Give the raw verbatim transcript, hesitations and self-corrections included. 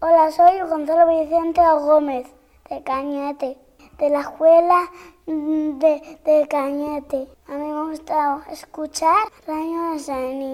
Hola, soy Gonzalo Vicente Gómez, de Cañete, de la escuela de, de Cañete. A mí me gusta escuchar Radio Sani.